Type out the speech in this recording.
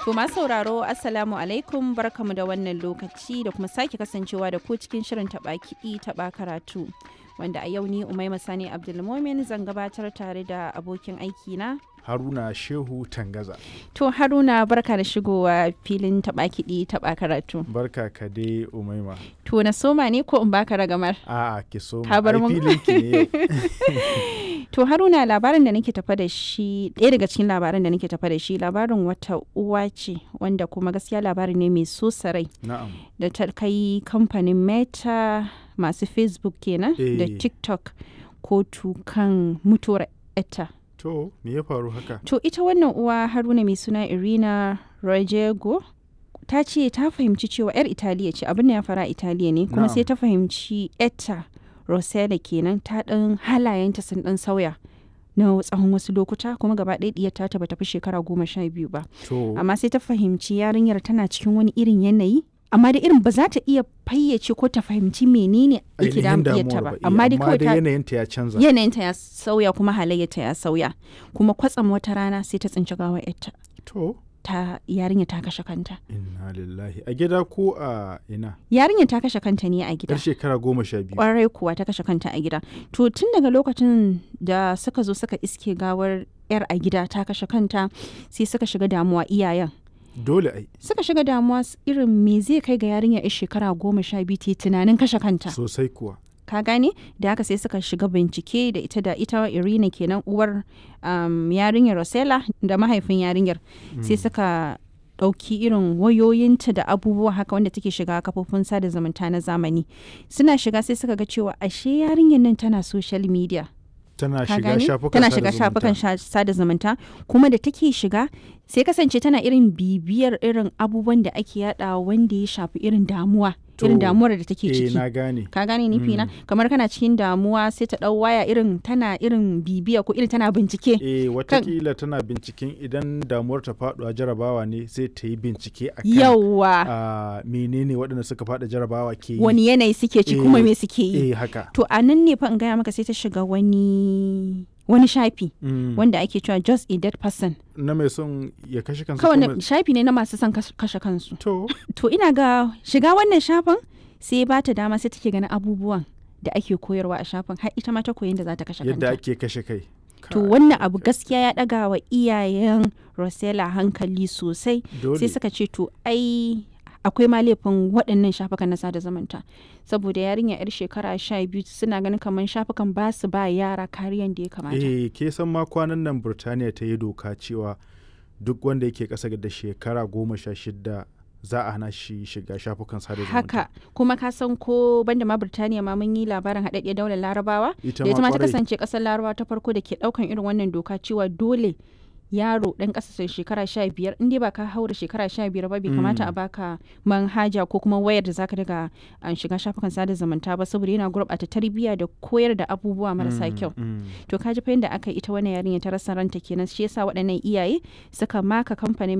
To masu sauraro Assalamu alaikum barkamu da wannan lokaci da kuma sake kasancewa da ku cikin shirin taɓa kiɗi taɓa karatu. Wanda a yau ni Umaima Sani Abdulmumin zan gabatar tare da abokin aiki na Haruna Shehu Tangaza. To Haruna barka da shigowa filin taɓa kiɗi taɓa karatu. Barka ka dai Umaima. To na soma ne ko in baka ragamar? A'a ki soma. Ka bar Ai mun. filin ki ne yau. To Haruna labarin da nake tafa da shi ɗaya daga cikin labaran da nake tafa da shi labarin wata uwa ce wanda kuma gaskiya labari ne mai so sarai Na'am. da ta kai kamfanin Meta masu Facebook kenan da Eh. TikTok kotu kan mutuwar etta. To me ya faru haka? To ita wannan uwa Haruna mai suna Irina Rojego ta ce ta fahimci cewa 'yar Italiya ce abin da ya fara Italiya ne kuma Na'am. sai ta fahimci etta Rosella kenan ta ɗan halayenta sun ɗan sauya na tsawon wasu lokuta kuma gaba ɗaya ɗiyar ta bata fi shekara 12 ba. To Amma sai ta fahimci yarinyar tana cikin wani irin yanayi amma da irin ba za ta iya fayyace ko ta fahimci menene yake ainihin damuwarta damuwar ba. ba. Amma dai kawai ta yanayinta ya canza. yanayinta ya sauya kuma halayyarta ya sauya kuma kwatsam wata rana sai ta tsinci gawar yarta To ta yarinya ta kashe kanta. inna lillahi. A gida ko a ina? Yarinya ta kashe kanta ne a gida. Yar shekara 12. Kwarai kuwa ta kashe kanta a gida. To tun daga lokacin da suka zo suka iske gawar yar a gida ta kashe kanta sai suka shiga damuwa iyayen. Dole ai. Suka shiga damuwa irin me zai kai ga yarinya yar shekara 12 ta yi tunanin kashe kanta. Sosai kuwa. Ka gane da haka sai suka shiga bincike da ita Irina kenan uwar yarinyar Rosella da mahaifin yarinyar sai suka ɗauki irin wayoyinta da abubuwa haka wanda take shiga kafofin sada zumunta na zamani suna shiga sai suka ga cewa ashe yarinyar nan tana social media. Tana Ka shiga gane? shafukan Tana sada shiga zumunta. shafukan sada zumunta kuma da take shiga sai kasance tana irin bibiyar irin abubuwan da ake yada wanda ya shafi irin damuwa To, irin damuwar da take Eh ciki. na gane. Ka gane nufi na kamar kana cikin damuwa sai ta dau waya irin tana irin bibiya ko irin tana bincike. Watakila tana binciken idan damuwar ta faɗuwa jarabawa ne sai ta yi bincike a kan Yawwa menene waɗanda suka faɗa jarabawa ke yi. wani yanayi suke ci kuma me suke yi. Haka. To a nan ne fa in gaya maka sai ta shiga wani shafi wanda ake cewa just a dead person. Na mai son ya kashe kansa Kawai kuma- shafi ne na masu son kashe kansu. To, To ina ga shiga wannan shafin sai ba ta dama sai take ganin abubuwan da ake koyarwa a shafin har ita ma ta koyi da za ta kashe yadda kanta. ake kashe kai. To wannan abu gaskiya ya ɗaga wa iyayen Rosella hankali sosai Dole. sai suka ce to ai akwai ma laifin waɗannan shafukan na sada zumunta saboda yarinya 'yar shekara 12 suna ganin kamar shafukan ba su ba yara kariyan da ya kamata. Ke san ma kwanan nan Burtaniya ta yi doka cewa duk wanda yake ƙasa da shekara 16 za a hana shi shiga shafukan sada zumunta. Haka kuma ka san ko banda ma Birtaniya ma mun yi labarin haɗaɗɗiyar daular Larabawa Ita da ita ma ma ta kwarai. kasance ƙasar Larabawa ta farko da ke ɗaukan irin wannan doka cewa dole yaro ɗan ƙasashen shekara 15 in dai ba ka haura shekara 15 ba bai kamata a baka manhaja ko kuma wayar da zaka daga shiga shafukan sada zumunta ba saboda yana gurɓata tarbiyya da koyar da abubuwa marasa kyau. To ka ji fa yadda aka yi ita wannan yarinya ta rasa ranta kenan shi yasa waɗannan iyaye suka maka kamfanin